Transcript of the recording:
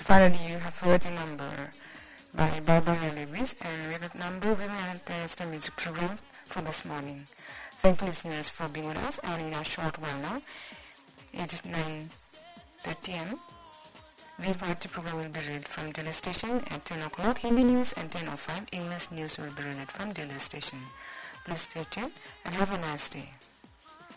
Finally, you have heard the number by Barbara Lewis, and with that number, we will end the music program for this morning. Thank you, listeners, for being with us, and in a short while now, it is 9:30 am. The party program will be read from Delhi station at 10 o'clock. Hindi news and 10:05 English news will be read from Delhi station. Please stay tuned and have a nice day.